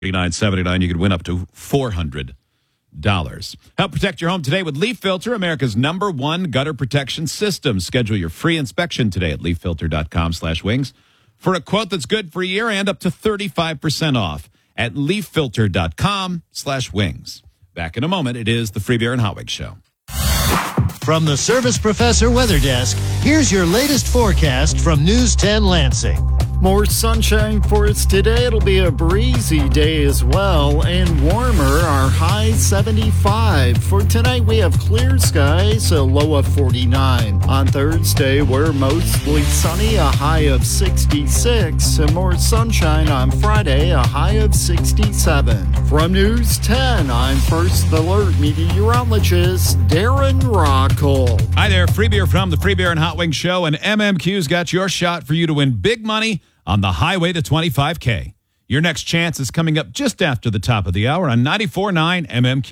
$39.79. You could win up to $400. Help protect your home today with Leaf Filter, America's #1 gutter protection system. Schedule your free inspection today at leaffilter.com/wings for a quote that's good for a year and up to 35% off at leaffilter.com/wings. Back in a moment. It is the Free Beer and Hot Wings Show. From the Service Professor Weather Desk, here's your latest forecast from News 10 Lansing. More sunshine for us today. It'll be a breezy day as well and warmer. Our high 75. For tonight, we have clear skies, a low of 49. On Thursday, we're mostly sunny, a high of 66. And more sunshine on Friday, a high of 67. From News 10, I'm First Alert meteorologist Darren Rockall. Hi there, Free Beer from the Free Beer and Hot Wings Show, and MMQ's got your shot for you to win big money on the highway to 25K. Your next chance is coming up just after the top of the hour on 94.9 MMQ.